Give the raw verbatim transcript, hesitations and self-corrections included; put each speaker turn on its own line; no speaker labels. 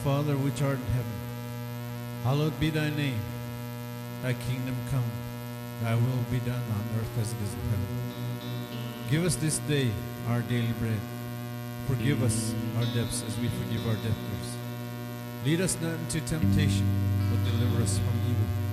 Father which art in heaven, hallowed be thy name. Thy kingdom come, thy will be done on earth as it is in heaven. Give us this day our daily bread. Forgive us our debts as we forgive our debtors. Lead us not into temptation, but deliver us from evil.